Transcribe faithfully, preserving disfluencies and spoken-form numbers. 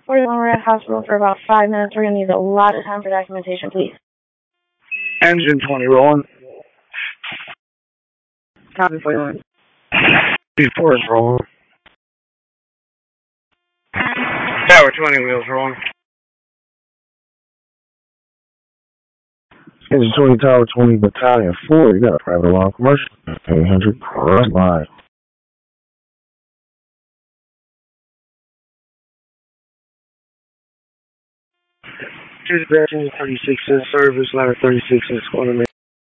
forty-one, we're at hospital for about five minutes. We're going to need a lot of time for documentation, please. Engine twenty rolling. Copy, forty-one. B four is rolling. Tower twenty wheels rolling. Engine twenty, Tower twenty, Battalion four. You got a private alarm commercial. eight hundred, cross line. thirty-six in service, ladder thirty-six is going to make